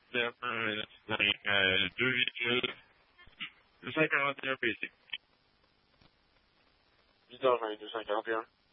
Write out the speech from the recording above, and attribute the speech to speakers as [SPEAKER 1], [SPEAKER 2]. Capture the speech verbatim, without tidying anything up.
[SPEAKER 1] Therefore, it's like uh, do you just like out there basic.
[SPEAKER 2] You tell me, just like out there.